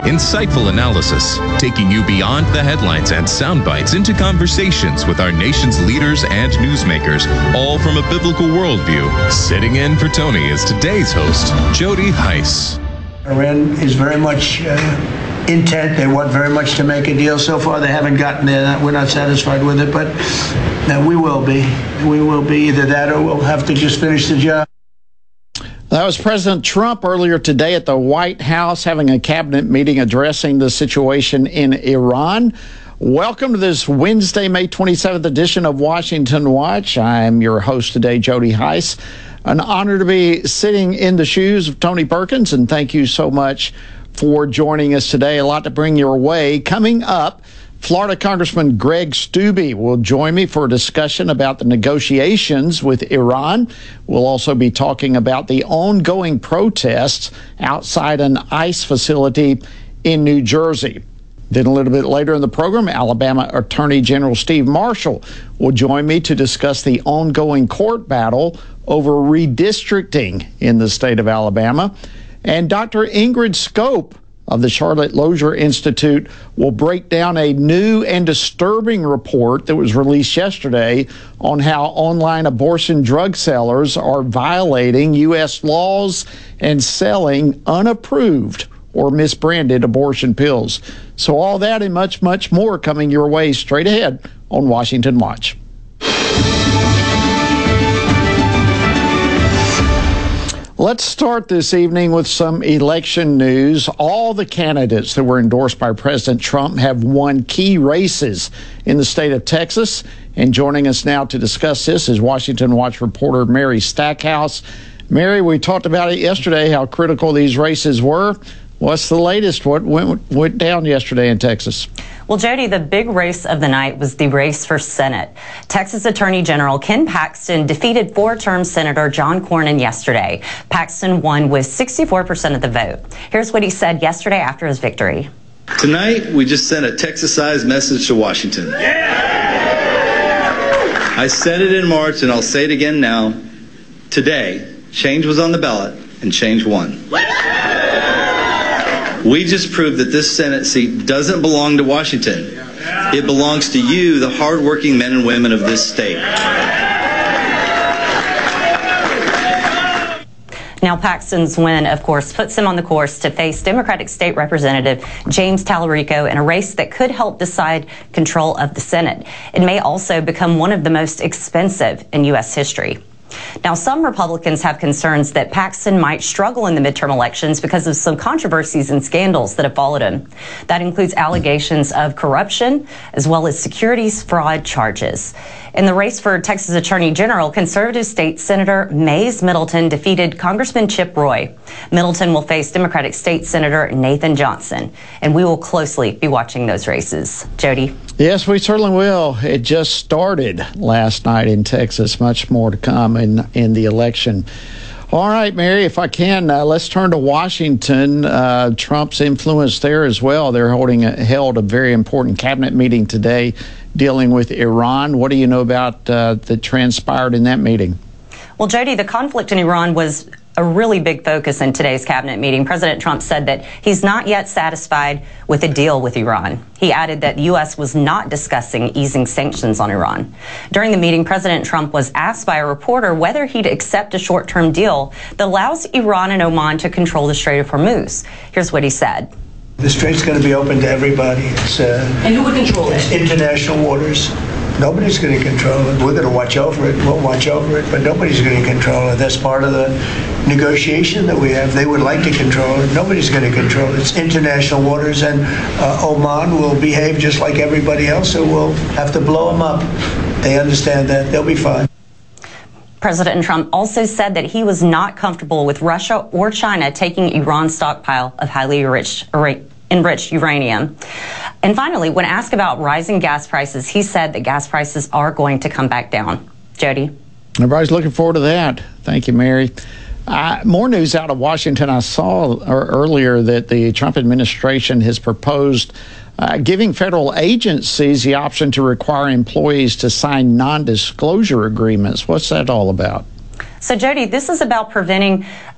insightful analysis, taking you beyond the headlines and sound bites into conversations with our nation's leaders and newsmakers, all from a biblical worldview. Sitting in for Tony is today's host, Jody Heiss. Iran is very much intent. They want very much to make a deal. So far, they haven't gotten there. We're not satisfied with it, but we will be. We will be either that or we'll have to just finish the job. That was President Trump earlier today at the White House having a cabinet meeting addressing the situation in Iran. Welcome to this Wednesday, May 27th edition of Washington Watch. I'm your host today, Jody Heiss. An honor to be sitting in the shoes of Tony Perkins, and thank you so much for joining us today. A lot to bring your way. Coming up, Florida Congressman Greg Steube will join me for a discussion about the negotiations with Iran. We'll also be talking about the ongoing protests outside an ICE facility in New Jersey. Then a little bit later in the program, Alabama Attorney General Steve Marshall will join me to discuss the ongoing court battle over redistricting in the state of Alabama. And Dr. Ingrid Scope of the Charlotte Lozier Institute will break down a new and disturbing report that was released yesterday on how online abortion drug sellers are violating U.S. laws and selling unapproved or misbranded abortion pills. So all that and much, much more coming your way straight ahead on Washington Watch. Let's start this evening with some election news. All the candidates that were endorsed by President Trump have won key races in the state of Texas. And joining us now to discuss this is Washington Watch reporter Mary Stackhouse. Mary, we talked about it yesterday, how critical these races were. What's the latest? What went down yesterday in Texas? Well, Jody, the big race of the night was the race for Senate. Texas Attorney General Ken Paxton defeated four-term Senator John Cornyn yesterday. Paxton won with 64% of the vote. Here's what he said yesterday after his victory. Tonight, we just sent a Texas-sized message to Washington. Yeah! I said it in March, and I'll say it again now. Today, change was on the ballot, and change won. We just proved that this Senate seat doesn't belong to Washington. It belongs to you, the hardworking men and women of this state. Now, Paxton's win, of course, puts him on the course to face Democratic State Representative James Talarico in a race that could help decide control of the Senate. It may also become one of the most expensive in U.S. history. Now, some Republicans have concerns that Paxton might struggle in the midterm elections because of some controversies and scandals that have followed him. That includes allegations of corruption as well as securities fraud charges. In the race for Texas Attorney General, conservative state Senator Mays Middleton defeated Congressman Chip Roy. Middleton will face Democratic State Senator Nathan Johnson, and we will closely be watching those races. Jody? Yes, we certainly will. It just started last night in Texas. Much more to come in the election. All right, Mary, if I can, let's turn to Washington. Trump's influence there as well. They're held a very important cabinet meeting today dealing with Iran. What do you know about that transpired in that meeting? Well, Jody, the conflict in Iran was a really big focus in today's cabinet meeting. President Trump said that he's not yet satisfied with a deal with Iran. He added that the U.S. was not discussing easing sanctions on Iran. During the meeting, President Trump was asked by a reporter whether he'd accept a short-term deal that allows Iran and Oman to control the Strait of Hormuz. Here's what he said. The strait's going to be open to everybody. And who would control it? International waters. Nobody's going to control it. We're going to watch over it. We'll watch over it, but nobody's going to control it. That's part of the negotiation that we have. They would like to control it. Nobody's going to control it. It's international waters, and Oman will behave just like everybody else, so we'll have to blow them up. They understand that. They'll be fine. President Trump also said that he was not comfortable with Russia or China taking Iran's stockpile of highly enriched uranium. And finally, when asked about rising gas prices, he said that gas prices are going to come back down. Jody? Everybody's looking forward to that. Thank you, Mary. More news out of Washington. I saw earlier that the Trump administration has proposed giving federal agencies the option to require employees to sign non-disclosure agreements. What's that all about? So, Jody, this is about preventing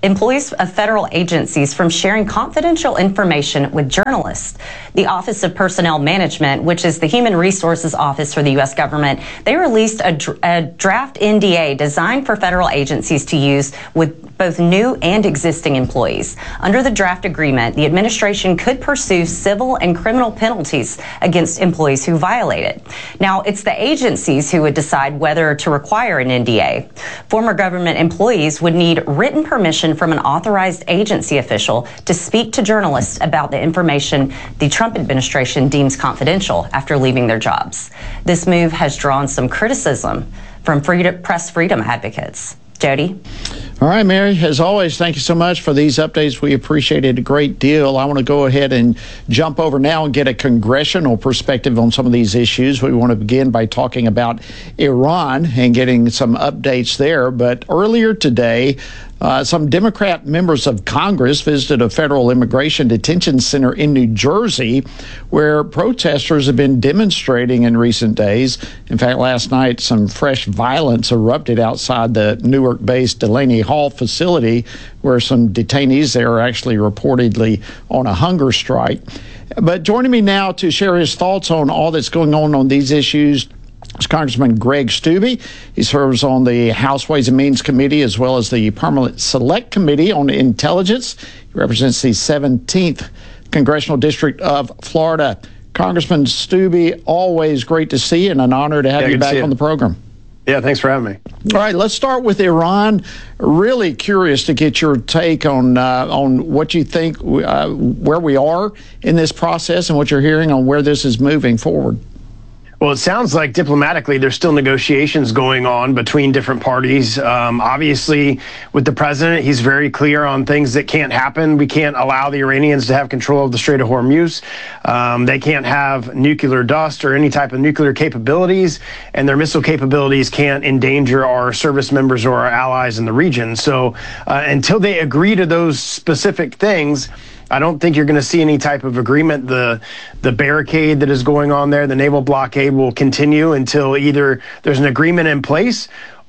employees of federal agencies from sharing confidential information with journalists. The Office of Personnel Management, which is the Human Resources Office for the U.S. government, they released a draft NDA designed for federal agencies to use with both new and existing employees. Under the draft agreement, the administration could pursue civil and criminal penalties against employees who violate it. Now, it's the agencies who would decide whether to require an NDA. Former government employees would need written permission from an authorized agency official to speak to journalists about the information the Trump administration deems confidential after leaving their jobs. This move has drawn some criticism from press freedom advocates. Jody? All right, Mary, as always, thank you so much for these updates. We appreciate it a great deal. I want to go ahead and jump over now and get a congressional perspective on some of these issues. We want to begin by talking about Iran and getting some updates there. But earlier today, some Democrat members of Congress visited a federal immigration detention center in New Jersey where protesters have been demonstrating in recent days. In fact, last night, some fresh violence erupted outside the Newark-based Delaney Hall facility where some detainees there are actually reportedly on a hunger strike. But joining me now to share his thoughts on all that's going on these issues is Congressman Greg Steube. He serves on the House Ways and Means Committee as well as the Permanent Select Committee on Intelligence. He represents the 17th Congressional District of Florida. Congressman Steube, always great to see you and an honor to have you back on the program. Yeah, thanks for having me. All right, let's start with Iran. Really curious to get your take on what you think, where we are in this process and what you're hearing on where this is moving forward. Well, it sounds like diplomatically there's still negotiations going on between different parties. Obviously, with the president, he's very clear on things that can't happen. We can't allow the Iranians to have control of the Strait of Hormuz. They can't have nuclear dust or any type of nuclear capabilities, and their missile capabilities can't endanger our service members or our allies in the region. So until they agree to those specific things, I don't think you're going to see any type of agreement. The barricade that is going on there, the naval blockade, will continue until either there's an agreement in place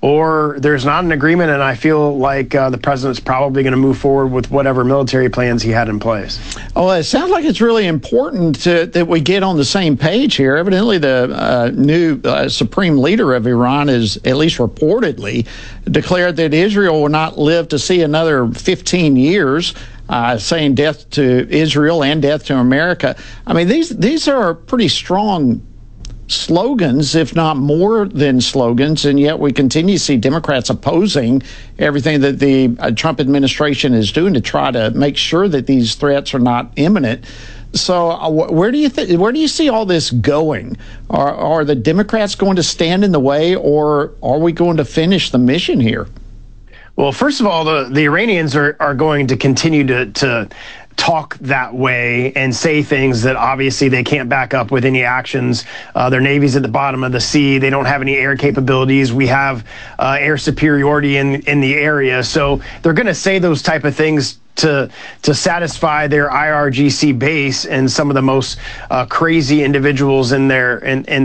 or there's not an agreement, and I feel like the president's probably going to move forward with whatever military plans he had in place. Oh, it sounds like it's really important that we get on the same page here. Evidently, the new supreme leader of Iran is, at least reportedly, declared that Israel will not live to see another 15 years. Saying death to Israel and death to America. I mean, these are pretty strong slogans, if not more than slogans, and yet we continue to see Democrats opposing everything that the Trump administration is doing to try to make sure that these threats are not imminent. So where do you see all this going? Are the Democrats going to stand in the way, or are we going to finish the mission here? Well, first of all, the Iranians are going to continue to talk that way and say things that obviously they can't back up with any actions. Their Navy's at the bottom of the sea. They don't have any air capabilities. We have air superiority in the area. So they're going to say those type of things to satisfy their IRGC base and some of the most crazy individuals in their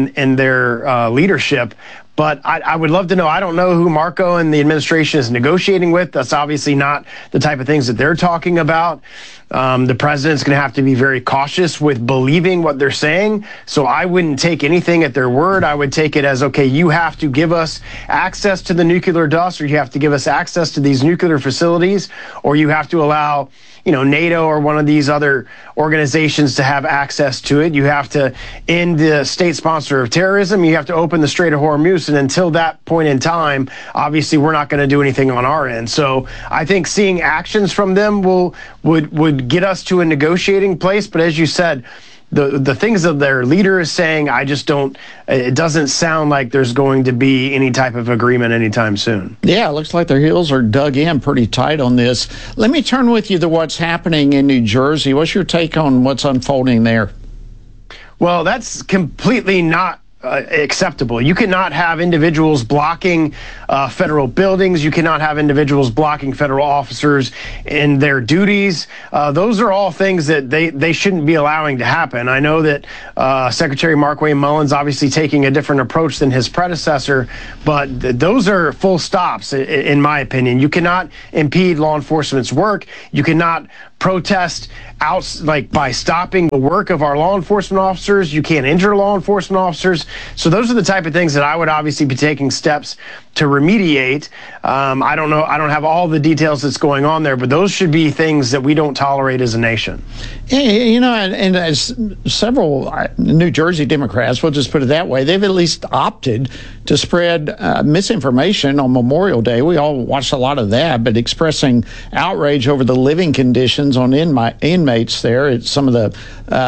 leadership. But I would love to know. I don't know who Marco and the administration is negotiating with. That's obviously not the type of things that they're talking about. The president's going to have to be very cautious with believing what they're saying. So I wouldn't take anything at their word. I would take it as, okay, you have to give us access to the nuclear dust, or you have to give us access to these nuclear facilities, or you have to allow, NATO or one of these other organizations to have access to it. You have to end the state sponsor of terrorism. You have to open the Strait of Hormuz. And until that point in time, obviously, we're not going to do anything on our end. So I think seeing actions from them would get us to a negotiating place. But as you said, the things that their leader is saying, it doesn't sound like there's going to be any type of agreement anytime soon. Yeah, it looks like their heels are dug in pretty tight on this. Let me turn with you to what's happening in New Jersey. What's your take on what's unfolding there? Well, that's completely not acceptable. You cannot have individuals blocking federal buildings. You cannot have individuals blocking federal officers in their duties. Those are all things that they shouldn't be allowing to happen. I know that Secretary Markwayne Mullins obviously taking a different approach than his predecessor, but those are full stops, in my opinion. You cannot impede law enforcement's work. You cannot protest by stopping the work of our law enforcement officers. You can't injure law enforcement officers. So those are the type of things that I would obviously be taking steps to remediate. I don't know. I don't have all the details that's going on there, but those should be things that we don't tolerate as a nation. Yeah, and as several New Jersey Democrats, we'll just put it that way, they've at least opted to spread misinformation on Memorial Day. We all watched a lot of that, but expressing outrage over the living conditions on inmates there at some of the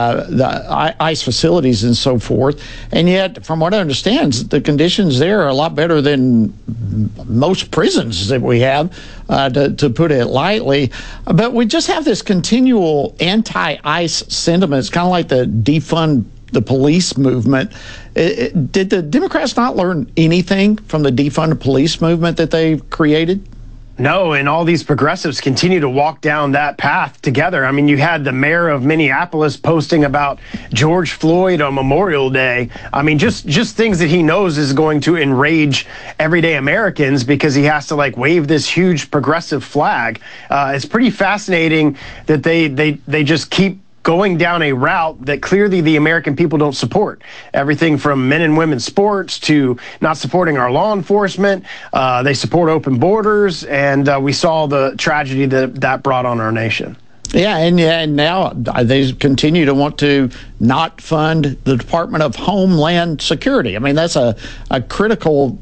ICE facilities and so forth. And yet, from what I understand, the conditions there are a lot better than most prisons that we have, to put it lightly. But we just have this continual anti-ICE sentiment. It's kind of like the defund the police movement. Did the Democrats not learn anything from the defund the police movement that they've created? No, and all these progressives continue to walk down that path together. I mean, you had the mayor of Minneapolis posting about George Floyd on Memorial Day. I mean, just things that he knows is going to enrage everyday Americans because he has to wave this huge progressive flag. It's pretty fascinating that they just keep going down a route that clearly the American people don't support. Everything from men and women's sports to not supporting our law enforcement. They support open borders, and we saw the tragedy that brought on our nation. Yeah, and now they continue to want to not fund the Department of Homeland Security. I mean, that's a critical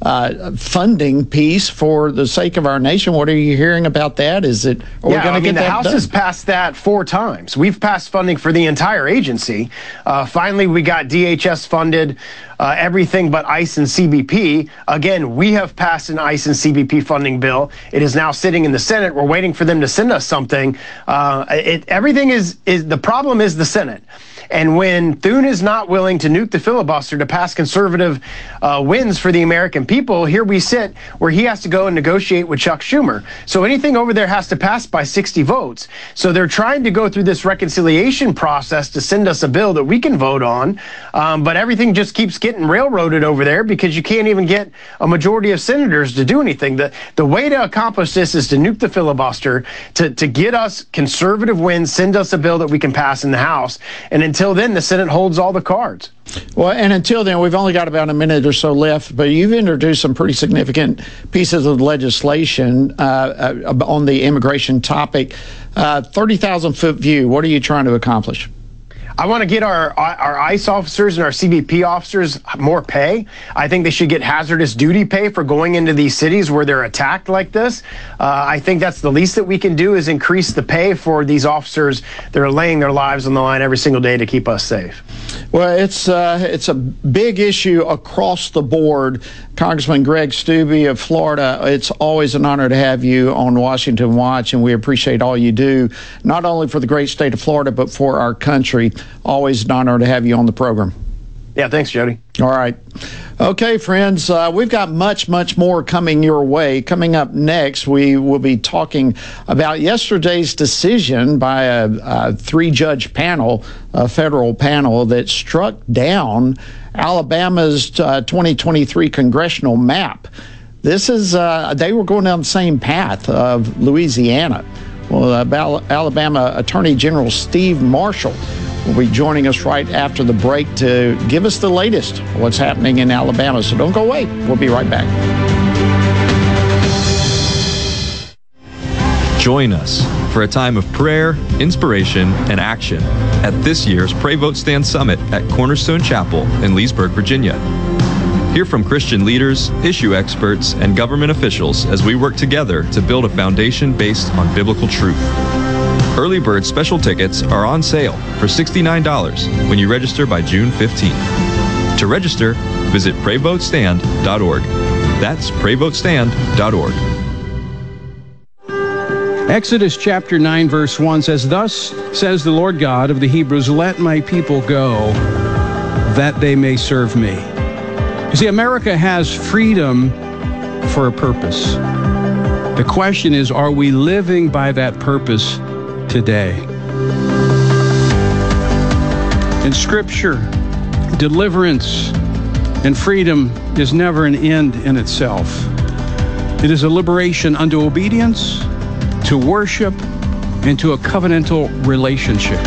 funding piece for the sake of our nation. What are you hearing about that? Is it we're going to get that the House done? has passed that 4 times. We've passed funding for the entire agency. Finally, we got DHS funded, everything but ICE and CBP. Again, we have passed an ICE and CBP funding bill. It is now sitting in the Senate. We're waiting for them to send us something. Everything is the problem is the Senate. And when Thune is not willing to nuke the filibuster to pass conservative wins for the American people, here we sit where he has to go and negotiate with Chuck Schumer. So anything over there has to pass by 60 votes. So they're trying to go through this reconciliation process to send us a bill that we can vote on. But everything just keeps getting railroaded over there because you can't even get a majority of senators to do anything. The way to accomplish this is to nuke the filibuster, to get us conservative wins, send us a bill that we can pass in the House. And until then, the Senate holds all the cards. Well, and until then, we've only got about a minute or so left, but you've introduced some pretty significant pieces of legislation on the immigration topic. 30,000-foot view, what are you trying to accomplish? I want to get our ICE officers and our CBP officers more pay. I think they should get hazardous duty pay for going into these cities where they're attacked like this. I think that's the least that we can do is increase the pay for these officers that are laying their lives on the line every single day to keep us safe. Well, it's a big issue across the board. Congressman Greg Steube of Florida, it's always an honor to have you on Washington Watch, and we appreciate all you do, not only for the great state of Florida, but for our country. Always an honor to have you on the program. Yeah, thanks, Jody. All right. Okay, friends, we've got much more coming your way. Coming up next, we will be talking about yesterday's decision by a 3-judge panel, a federal panel that struck down Alabama's 2023 congressional map. This is, they were going down the same path of Louisiana. Well, Alabama Attorney General Steve Marshall will be joining us right after the break to give us the latest on what's happening in Alabama. So don't go away. We'll be right back. Join us for a time of prayer, inspiration, and action at this year's Pray Vote Stand Summit at Cornerstone Chapel in Leesburg, Virginia. Hear from Christian leaders, issue experts, and government officials as we work together to build a foundation based on biblical truth. Early bird special tickets are on sale for $69 when you register by June 15th. To register, visit PrayVoteStand.org. That's PrayVoteStand.org. Exodus chapter 9, verse 1 says, "Thus says the Lord God of the Hebrews, let my people go, that they may serve me. You see, America has freedom for a purpose. The question is, are we living by that purpose today? In Scripture, deliverance and freedom is never an end in itself. It is a liberation unto obedience, to worship, and to a covenantal relationship.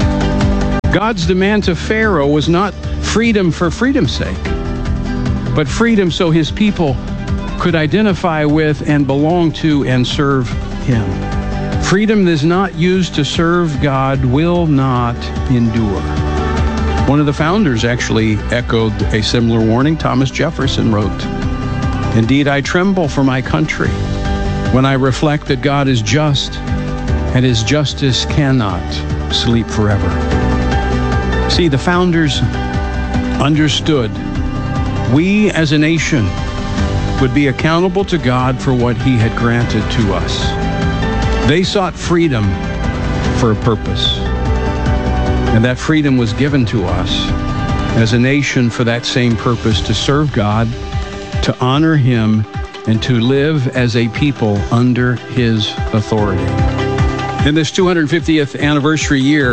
God's demand to Pharaoh was not freedom for freedom's sake, but freedom so his people could identify with and belong to and serve him. Freedom that is not used to serve God will not endure. One of the founders actually echoed a similar warning. Thomas Jefferson wrote, "Indeed, I tremble for my country when I reflect that God is just and his justice cannot sleep forever." See, the founders understood we as a nation would be accountable to God for what he had granted to us. They sought freedom for a purpose. And that freedom was given to us as a nation for that same purpose, to serve God, to honor him, and to live as a people under his authority. In this 250th anniversary year,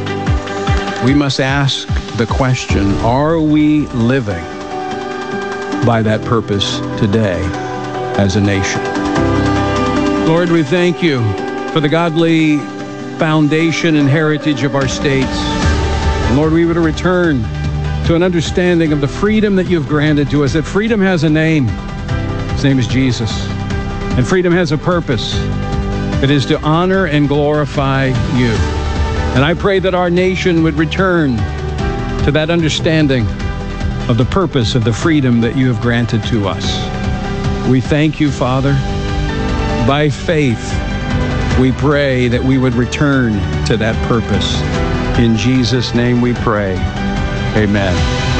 we must ask the question, are we living by that purpose today as a nation? Lord, we thank you for the godly foundation and heritage of our states. And Lord, we would return to an understanding of the freedom that you've granted to us, that freedom has a name. His name is Jesus. And freedom has a purpose. It is to honor and glorify you. And I pray that our nation would return to that understanding of the purpose of the freedom that you have granted to us. We thank you, Father. By faith, we pray that we would return to that purpose. In Jesus' name we pray. Amen.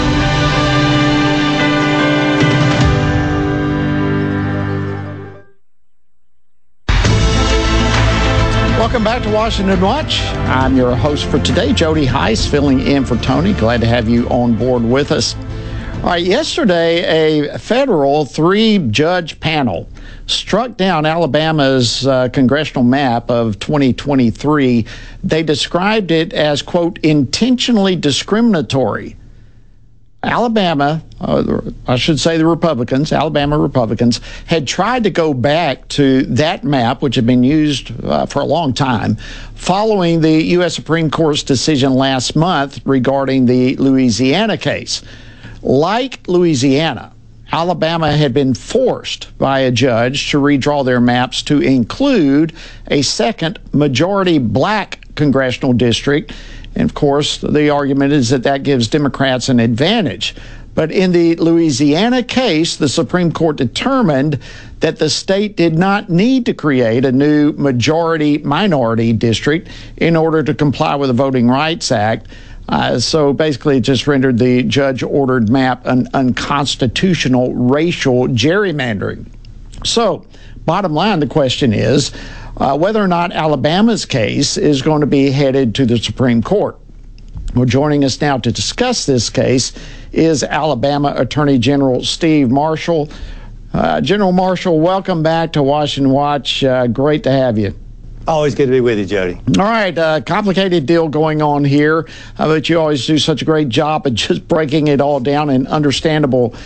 Welcome back to Washington Watch. I'm your host for today, Jody Heiss, filling in for Tony. Glad to have you on board with us. All right, yesterday, a federal 3-judge panel struck down Alabama's congressional map of 2023. They described it as, quote, intentionally discriminatory. Alabama, I should say the Republicans, Alabama Republicans, had tried to go back to that map, which had been used for a long time, following the U.S. Supreme Court's decision last month regarding the Louisiana case. Like Louisiana, Alabama had been forced by a judge to redraw their maps to include a second majority black congressional district. And of course, the argument is that that gives Democrats an advantage. But in the Louisiana case, the Supreme Court determined that the state did not need to create a new majority-minority district in order to comply with the Voting Rights Act. So basically, it just rendered the judge-ordered map an unconstitutional racial gerrymandering. So, bottom line, the question is whether or not Alabama's case is going to be headed to the Supreme Court. Well, joining us now to discuss this case is Alabama Attorney General Steve Marshall. General Marshall, welcome back to Washington Watch. Great to have you. Always good to be with you, Jody. All right, complicated deal going on here, but you always do such a great job at just breaking it all down in understandable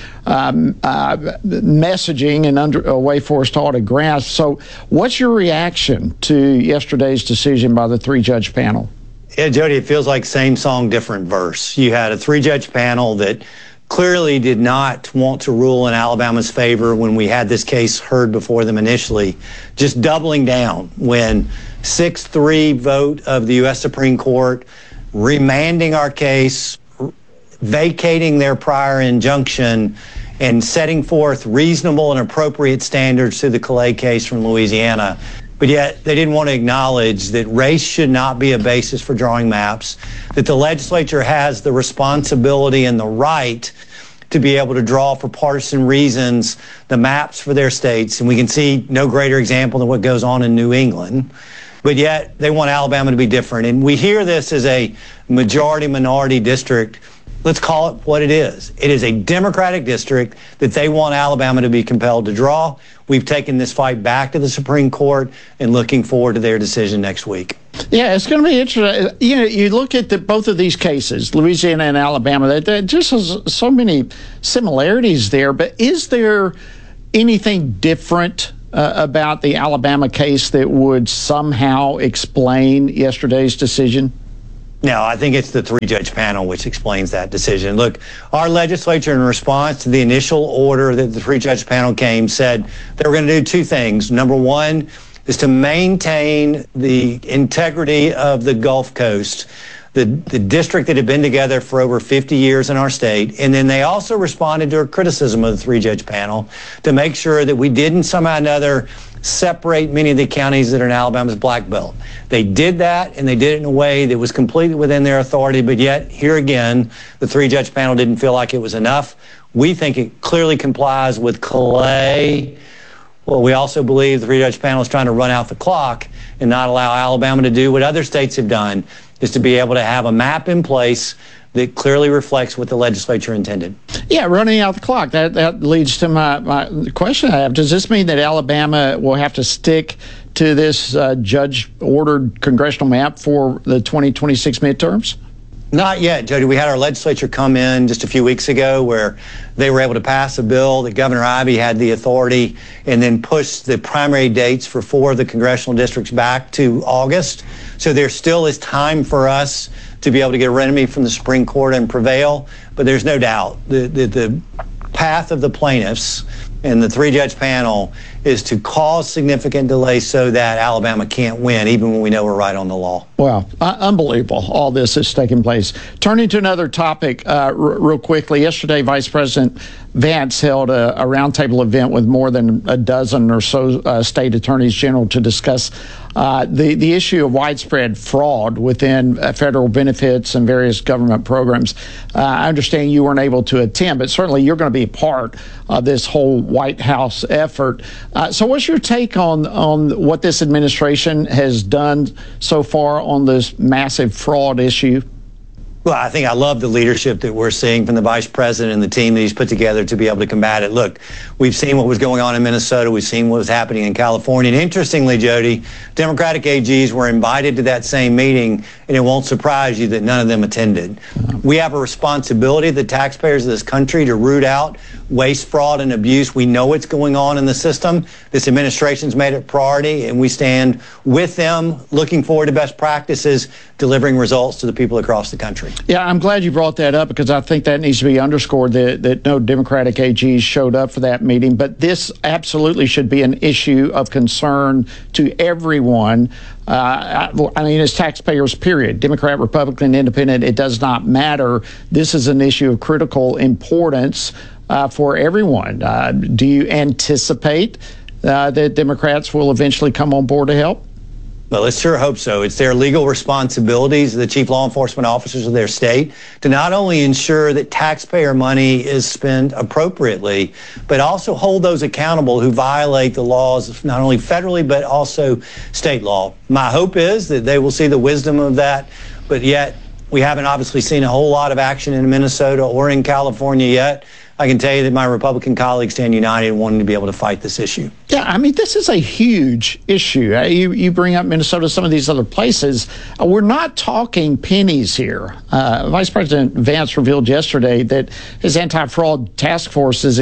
messaging and a way for us to all to grasp. So what's your reaction to yesterday's decision by the 3-judge panel? Yeah, Jody, it feels like same song, different verse. You had a 3-judge panel that clearly did not want to rule in Alabama's favor when we had this case heard before them initially, just doubling down when 6-3 vote of the U.S. Supreme Court, remanding our case, vacating their prior injunction, and setting forth reasonable and appropriate standards to the Calais case from Louisiana. But yet they didn't want to acknowledge that race should not be a basis for drawing maps, that the legislature has the responsibility and the right to be able to draw for partisan reasons the maps for their states. And we can see no greater example than what goes on in New England. But yet they want Alabama to be different. And we hear this as a majority-minority district. Let's call it what it is. It is a Democratic district that they want Alabama to be compelled to draw. We've taken this fight back to the Supreme Court and looking forward to their decision next week. Yeah, it's going to be interesting. You know, you look at both of these cases, Louisiana and Alabama, there just has so many similarities there. But is there anything different about the Alabama case that would somehow explain yesterday's decision? No, I think it's the three-judge panel which explains that decision. Look, our legislature, in response to the initial order that the three-judge panel came, said they were going to do two things. Number one is to maintain the integrity of the Gulf Coast, the district that had been together for over 50 years in our state. And then they also responded to a criticism of the three-judge panel to make sure that we didn't somehow or another separate many of the counties that are in Alabama's Black Belt. They did that, and they did it in a way that was completely within their authority, but yet, here again, the three-judge panel didn't feel like it was enough. We think it clearly complies with Clay. Well, we also believe the three-judge panel is trying to run out the clock and not allow Alabama to do what other states have done, is to be able to have a map in place that clearly reflects what the legislature intended. Yeah, running out the clock. That leads to my question I have. Does this mean that Alabama will have to stick to this judge-ordered congressional map for the 2026 midterms? Not yet, Jody. We had our legislature come in just a few weeks ago where they were able to pass a bill that Governor Ivey had the authority and then pushed the primary dates for 4 of the congressional districts back to August. So there still is time for us to be able to get a remedy from the Supreme Court and prevail. But there's no doubt the path of the plaintiffs and the three-judge panel is to cause significant delay so that Alabama can't win, even when we know we're right on the law. Wow, unbelievable. All this is taking place. Turning to another topic real quickly. Yesterday, Vice President Vance held a roundtable event with more than a dozen or so state attorneys general to discuss the issue of widespread fraud within federal benefits and various government programs. I understand you weren't able to attend, but certainly you're going to be a part of this whole White House effort. So what's your take on what this administration has done so far on this massive fraud issue? Well, I think I love the leadership that we're seeing from the vice president and the team that he's put together to be able to combat it. Look, we've seen what was going on in Minnesota. We've seen what was happening in California. And interestingly, Jody, Democratic AGs were invited to that same meeting, and it won't surprise you that none of them attended. We have a responsibility, the taxpayers of this country, to root out waste, fraud, and abuse. We know what's going on in the system. This administration's made it a priority, and we stand with them, looking forward to best practices, delivering results to the people across the country. Yeah, I'm glad you brought that up because I think that needs to be underscored that no Democratic AGs showed up for that meeting. But this absolutely should be an issue of concern to everyone. I mean, as taxpayers, period. Democrat, Republican, Independent, it does not matter. This is an issue of critical importance for everyone. Do you anticipate that Democrats will eventually come on board to help? Well, let's sure hope so. It's their legal responsibilities, the chief law enforcement officers of their state, to not only ensure that taxpayer money is spent appropriately, but also hold those accountable who violate the laws, not only federally, but also state law. My hope is that they will see the wisdom of that, but yet we haven't obviously seen a whole lot of action in Minnesota or in California yet. I can tell you that my Republican colleagues stand united in wanting to be able to fight this issue. Yeah, I mean, this is a huge issue. You bring up Minnesota, some of these other places. We're not talking pennies here. Vice President Vance revealed yesterday that his anti-fraud task force has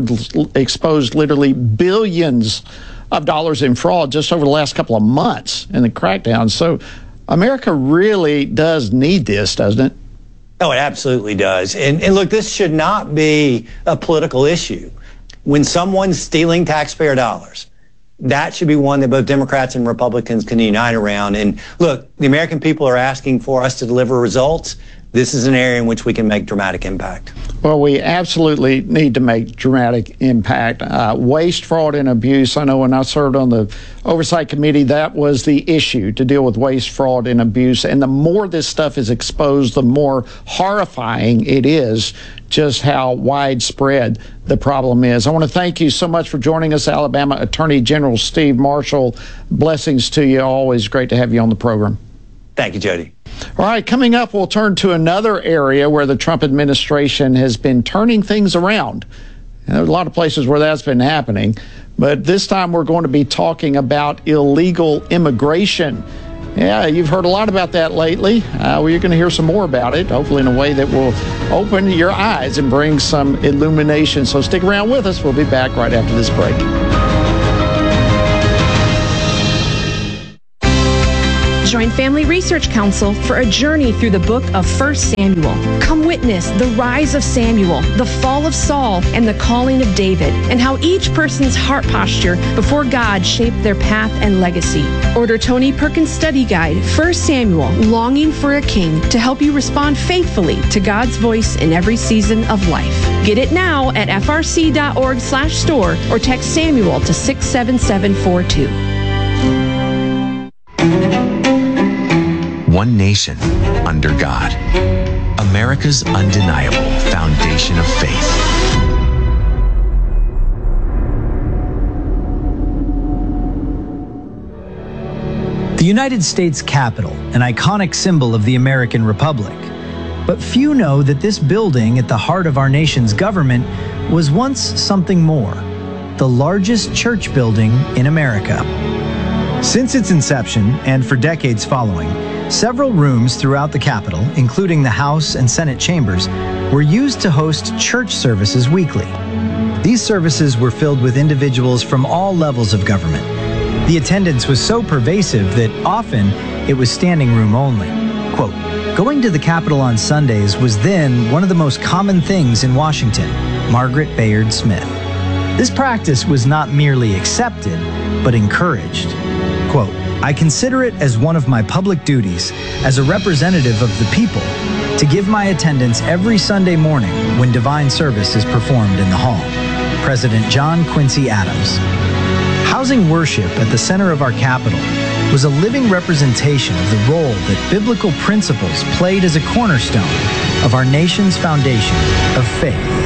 exposed literally billions of dollars in fraud just over the last couple of months in the crackdown. So America really does need this, doesn't it? Oh, it absolutely does. And look, this should not be a political issue. When someone's stealing taxpayer dollars, that should be one that both Democrats and Republicans can unite around. And look, the American people are asking for us to deliver results. This is an area in which we can make dramatic impact. Well, we absolutely need to make dramatic impact. Waste, fraud, and abuse. I know when I served on the Oversight Committee, that was the issue, to deal with waste, fraud, and abuse. And the more this stuff is exposed, the more horrifying it is just how widespread the problem is. I want to thank you so much for joining us, Alabama Attorney General Steve Marshall. Blessings to you. Always great to have you on the program. Thank you, Jody. All right, coming up, we'll turn to another area where the Trump administration has been turning things around. And there's a lot of places where that's been happening, but this time we're going to be talking about illegal immigration. Yeah, you've heard a lot about that lately. Well, you're going to hear some more about it, hopefully in a way that will open your eyes and bring some illumination. So stick around with us. We'll be back right after this break. Join Family Research Council for a journey through the book of 1 Samuel. Come witness the rise of Samuel, the fall of Saul, and the calling of David, and how each person's heart posture before God shaped their path and legacy. Order Tony Perkins' study guide, 1 Samuel, Longing for a King, to help you respond faithfully to God's voice in every season of life. Get it now at frc.org/store or text Samuel to 67742. One nation under God. America's undeniable foundation of faith. The United States Capitol, an iconic symbol of the American Republic. But few know that this building at the heart of our nation's government was once something more. The largest church building in America. Since its inception, and for decades following, several rooms throughout the Capitol, including the House and Senate chambers, were used to host church services weekly. These services were filled with individuals from all levels of government. The attendance was so pervasive that often it was standing room only. Quote, going to the Capitol on Sundays was then one of the most common things in Washington, Margaret Bayard Smith. This practice was not merely accepted, but encouraged. Quote, I consider it as one of my public duties as a representative of the people to give my attendance every Sunday morning when divine service is performed in the hall. President John Quincy Adams. Housing worship at the center of our Capitol was a living representation of the role that biblical principles played as a cornerstone of our nation's foundation of faith.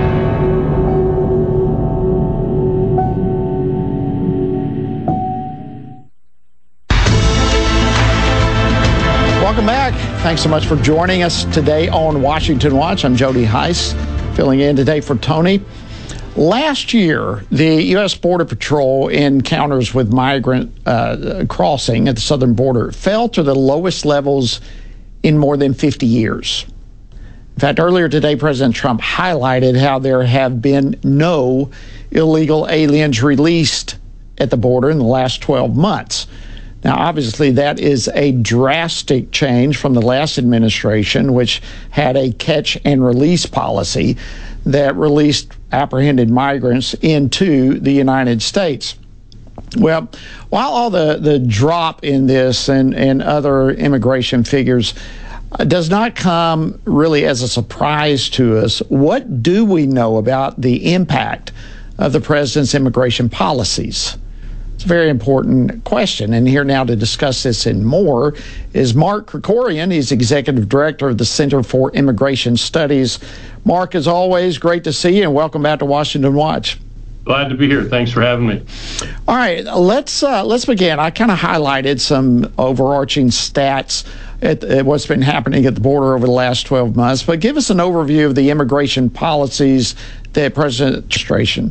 Welcome back. Thanks so much for joining us today on Washington Watch. I'm Jody Heiss, filling in today for Tony. Last year, the U.S. Border Patrol encounters with migrant crossing at the southern border fell to the lowest levels in more than 50 years. In fact, earlier today, President Trump highlighted how there have been no illegal aliens released at the border in the last 12 months. Now, obviously, that is a drastic change from the last administration, which had a catch and release policy that released apprehended migrants into the United States. Well, while all the drop in this and other immigration figures does not come really as a surprise to us, what do we know about the impact of the president's immigration policies? It's a very important question. And here now to discuss this and more is Mark Krikorian. He's Executive Director of the Center for Immigration Studies. Mark, as always, great to see you and welcome back to Washington Watch. Glad to be here. Thanks for having me. All right, let's begin. I kind of highlighted some overarching stats at what's been happening at the border over the last 12 months, but give us an overview of the immigration policies that President administration.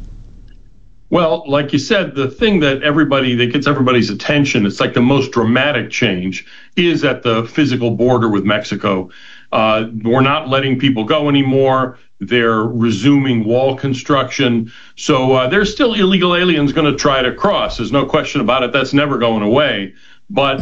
Well, like you said, the thing that gets everybody's attention, it's like the most dramatic change, is at the physical border with Mexico. We're not letting people go anymore. They're resuming wall construction. So there's still illegal aliens going to try to cross. There's no question about it. That's never going away. But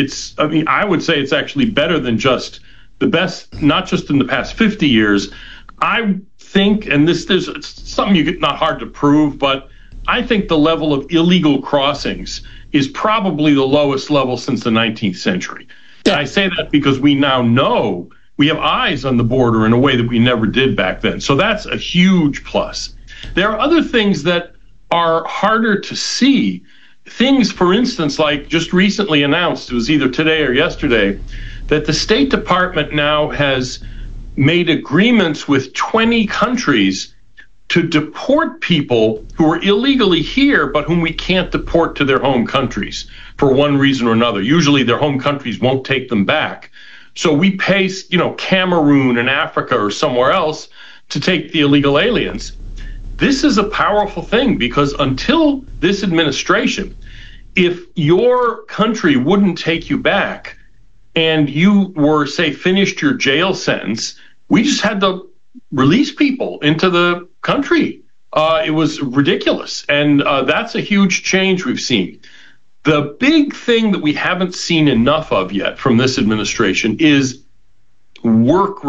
I would say it's actually better than just the best, not just in the past 50 years. I think, and there's something not hard to prove, but I think the level of illegal crossings is probably the lowest level since the 19th century. And I say that because we now know we have eyes on the border in a way that we never did back then. So that's a huge plus. There are other things that are harder to see. Things, for instance, like just recently announced, it was either today or yesterday, that the State Department now has made agreements with 20 countries to deport people who are illegally here, but whom we can't deport to their home countries for one reason or another. Usually their home countries won't take them back. So we pay, Cameroon and Africa or somewhere else to take the illegal aliens. This is a powerful thing, because until this administration, if your country wouldn't take you back and you were, say, finished your jail sentence, we just had to release people into the country. It was ridiculous. And that's a huge change we've seen. The big thing that we haven't seen enough of yet from this administration is work